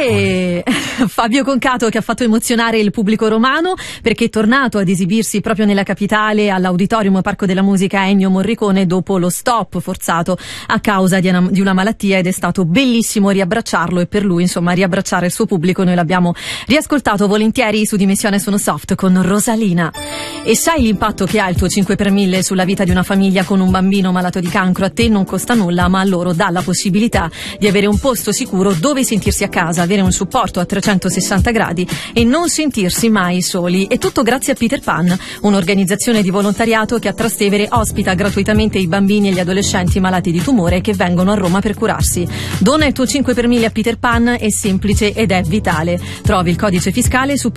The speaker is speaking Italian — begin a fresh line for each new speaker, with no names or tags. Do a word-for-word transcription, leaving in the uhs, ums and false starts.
E Fabio Concato, che ha fatto emozionare il pubblico romano perché è tornato ad esibirsi proprio nella capitale all'Auditorium Parco della Musica Ennio Morricone dopo lo stop forzato a causa di una, di una malattia, ed è stato bellissimo riabbracciarlo, e per lui insomma riabbracciare il suo pubblico noi l'abbiamo riascoltato volentieri su Dimensione Sono Soft con Rosalina. E sai l'impatto che ha il tuo cinque per mille sulla vita di una famiglia con un bambino malato di cancro? A te non costa nulla, ma a loro dà la possibilità di avere un posto sicuro dove sentirsi a casa, avere un supporto a trecentosessanta gradi e non sentirsi mai soli. E tutto grazie a Peter Pan, un'organizzazione di volontariato che a Trastevere ospita gratuitamente i bambini e gli adolescenti malati di tumore che vengono a Roma per curarsi. Dona il tuo cinque per mille a Peter Pan, è semplice ed è vitale. Trovi il codice fiscale su